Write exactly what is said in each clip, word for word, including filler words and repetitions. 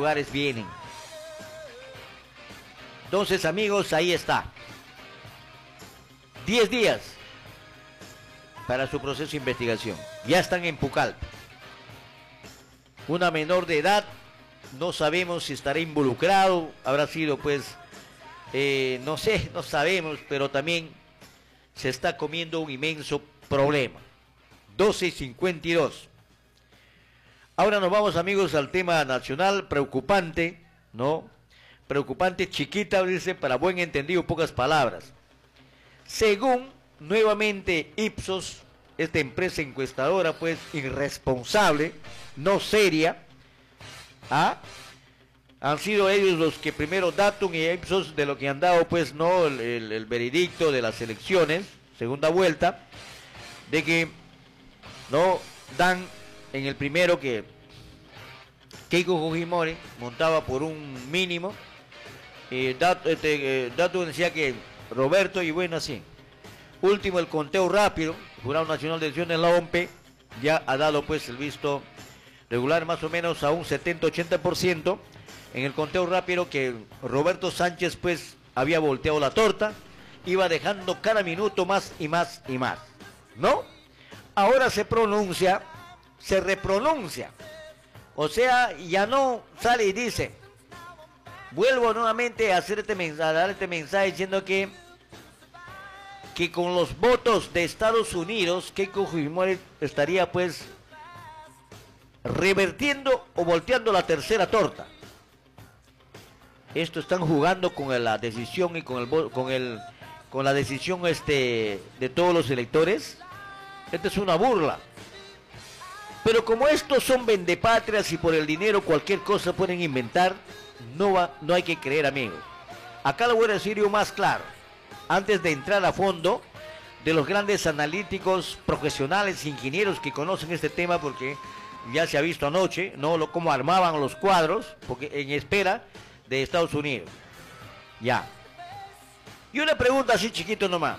lugares vienen. Entonces, amigos, ahí está. diez días para su proceso de investigación. Ya están en Pucallpa. Una menor de edad, no sabemos si estará involucrado, habrá sido pues, eh, no sé, no sabemos, pero también se está comiendo un inmenso problema. doce cincuenta y dos. Ahora nos vamos, amigos, al tema nacional, preocupante, ¿no? Preocupante, chiquita, dice, para buen entendido, pocas palabras. Según, nuevamente, Ipsos, esta empresa encuestadora, pues, irresponsable, no seria, ¿ah? Han sido ellos los que primero, Datum y Ipsos, de lo que han dado, pues, no, el, el, el veredicto de las elecciones, segunda vuelta, de que, no, dan en el primero que Keiko Fujimori montaba por un mínimo, eh, Dat, este, eh, Datum decía que Roberto, y bueno, así. Último, el conteo rápido, el Jurado Nacional de Elecciones, la O M P, ya ha dado pues el visto regular más o menos a un setenta ochenta por ciento. En el conteo rápido que Roberto Sánchez pues había volteado la torta, iba dejando cada minuto más y más y más, ¿no? Ahora se pronuncia, se repronuncia, o sea, ya no sale y dice, vuelvo nuevamente a, hacer este mensaje, a dar este mensaje diciendo que que con los votos de Estados Unidos, Keiko Fujimori estaría pues revertiendo o volteando la tercera torta. Esto están jugando con la decisión y con el con el con la decisión este de todos los electores. Esta es una burla. Pero como estos son vendepatrias y por el dinero cualquier cosa pueden inventar, no va, no hay que creer, amigos. Acá lo voy a decir yo más claro. Antes de entrar a fondo de los grandes analíticos, profesionales, ingenieros que conocen este tema, porque ya se ha visto anoche, ¿no? Lo, cómo armaban los cuadros, porque en espera de Estados Unidos. Ya. Y una pregunta así chiquito nomás.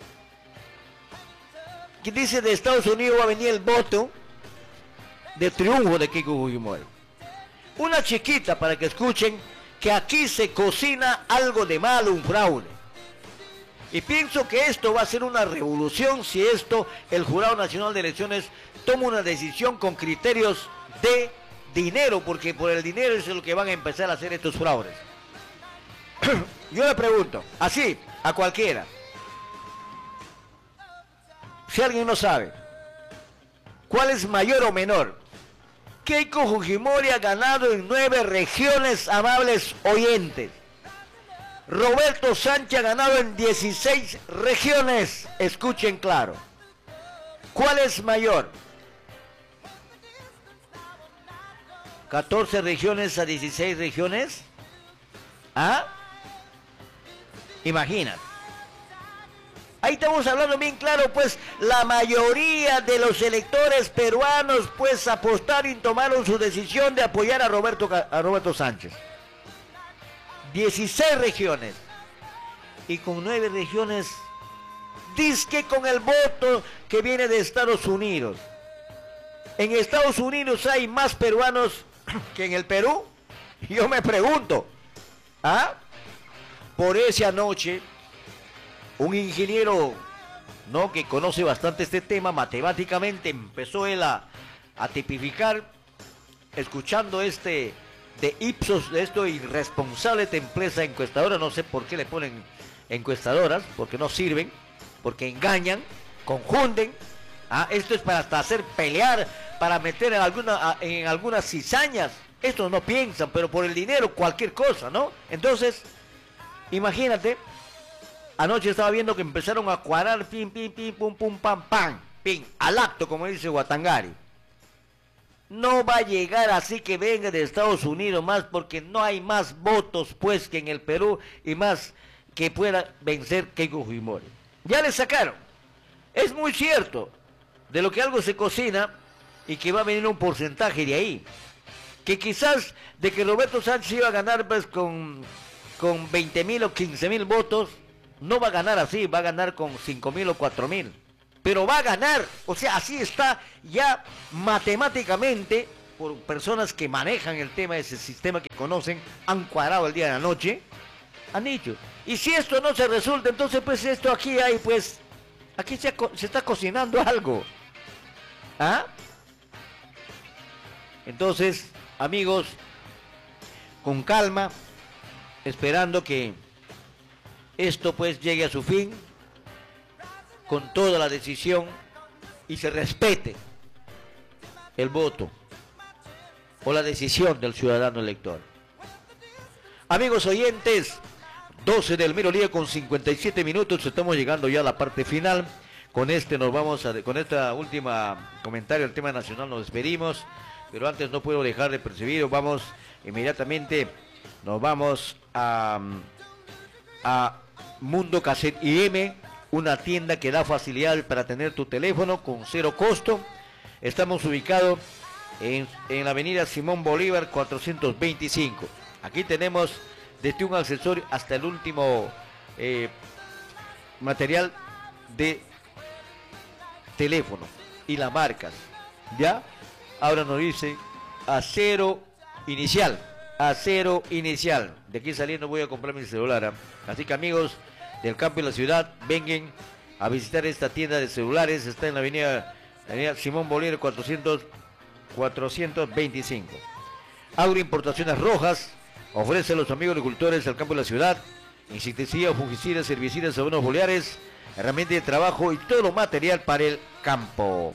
¿Qué dice de Estados Unidos va a venir el voto de triunfo de Keiko Fujimori? Una chiquita para que escuchen que aquí se cocina algo de malo, un fraude. Y pienso que esto va a ser una revolución si esto, el Jurado Nacional de Elecciones, toma una decisión con criterios de dinero, porque por el dinero es lo que van a empezar a hacer estos fraudes. Yo le pregunto, así, a cualquiera, si alguien no sabe, ¿cuál es mayor o menor? Keiko Fujimori ha ganado en nueve regiones, amables oyentes. Roberto Sánchez ha ganado en dieciséis regiones. Escuchen claro. ¿Cuál es mayor? ¿catorce regiones a dieciséis regiones? ¿Ah? Imagínate. Ahí estamos hablando bien claro, pues la mayoría de los electores peruanos pues apostaron y tomaron su decisión de apoyar a Roberto, a Roberto Sánchez. dieciséis regiones. Y con nueve regiones, dizque con el voto que viene de Estados Unidos. En Estados Unidos hay más peruanos que en el Perú. Yo me pregunto, ¿ah? Por esa noche, un ingeniero, ¿no?, que conoce bastante este tema, matemáticamente empezó él a, a tipificar, escuchando este de Ipsos, de esto irresponsable esta empresa encuestadora. No sé por qué le ponen encuestadoras, porque no sirven, porque engañan, confunden. ¿Ah? Esto es para hasta hacer pelear, para meter en, alguna, en algunas cizañas. Estos no piensan, pero por el dinero cualquier cosa, ¿no? Entonces, imagínate, anoche estaba viendo que empezaron a cuadrar, pim, pim, pim, pum, pum, pam, pam, pim, al acto, como dice Guatangari. No va a llegar así que venga de Estados Unidos más, porque no hay más votos pues que en el Perú y más que pueda vencer Keiko Fujimori. Ya le sacaron. Es muy cierto de lo que algo se cocina y que va a venir un porcentaje de ahí. Que quizás de que Roberto Sánchez iba a ganar pues con, con veinte mil o quince mil votos, no va a ganar así, va a ganar con cinco mil o cuatro mil. Pero va a ganar, o sea, así está ya matemáticamente por personas que manejan el tema de ese sistema, que conocen, han cuadrado el día de la noche, han dicho, y si esto no se resulta, entonces pues esto aquí hay, pues, aquí se, se está cocinando algo. ¿Ah? Entonces, amigos, con calma, esperando que esto pues llegue a su fin, con toda la decisión, y se respete el voto o la decisión del ciudadano elector. Amigos oyentes, doce del mediodía con cincuenta y siete minutos, estamos llegando ya a la parte final. Con este nos vamos a, con esta última comentario del tema nacional nos despedimos, pero antes no puedo dejar de percibir, vamos inmediatamente, nos vamos a, a Mundo Cassette I M, una tienda que da facilidades para tener tu teléfono con cero costo. Estamos ubicados en, en la avenida Simón Bolívar cuatrocientos veinticinco. Aquí tenemos desde un accesorio hasta el último eh, material de teléfono y las marcas. ¿Ya? Ahora nos dice acero inicial. Acero inicial. De aquí saliendo voy a comprar mi celular. ¿eh? Así que amigos del campo y la ciudad, vengan a visitar esta tienda de celulares. Está en la avenida, avenida Simón Bolívar cuatrocientos, cuatrocientos veinticinco. Agroimportaciones Rojas ofrece a los amigos agricultores del campo y la ciudad insecticidas, fungicidas, herbicidas, abonos foliares, herramientas de trabajo y todo material para el campo.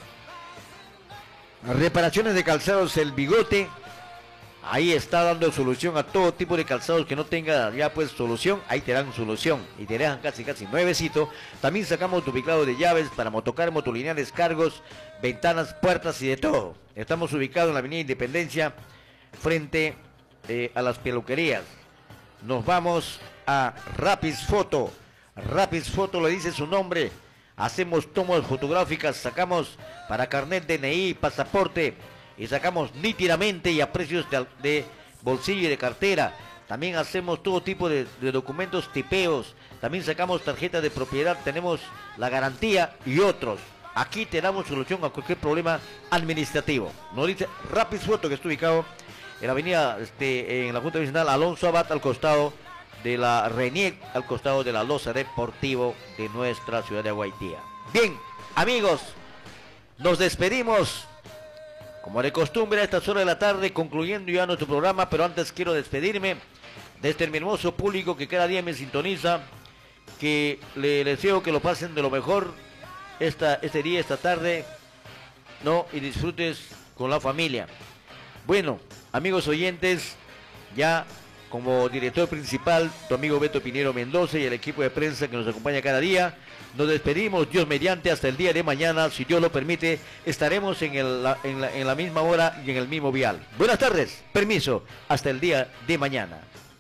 Reparaciones de calzados El Bigote. Ahí está dando solución a todo tipo de calzados que no tenga ya pues solución. Ahí te dan solución y te dejan casi casi nuevecito. También sacamos duplicado de llaves para motocar, motolineales, cargos, ventanas, puertas y de todo. Estamos ubicados en la avenida Independencia frente eh, a las peluquerías. Nos vamos a Rapis Foto. Rapis Foto le dice su nombre. Hacemos tomas fotográficas, sacamos para carnet de N I, pasaporte, y sacamos nítidamente y a precios de, de bolsillo y de cartera. También hacemos todo tipo de, de documentos tipeos. También sacamos tarjetas de propiedad, tenemos la garantía y otros. Aquí te damos solución a cualquier problema administrativo. Nos dice Rapis Foto, que está ubicado en la avenida, este, en la Junta Vecinal Alonso Abad, al costado de la RENIEC, al costado de la Loza Deportivo de nuestra ciudad de Aguaitía. Bien, amigos, nos despedimos. Como de costumbre a estas horas de la tarde, concluyendo ya nuestro programa, pero antes quiero despedirme de este hermoso público que cada día me sintoniza, que le deseo que lo pasen de lo mejor esta, este día, esta tarde, ¿no? Y disfrutes con la familia. Bueno, amigos oyentes, ya como director principal, tu amigo Beto Pinero Mendoza y el equipo de prensa que nos acompaña cada día, nos despedimos, Dios mediante, hasta el día de mañana, si Dios lo permite, estaremos en, el, en, la, en la misma hora y en el mismo vial. Buenas tardes, permiso, hasta el día de mañana.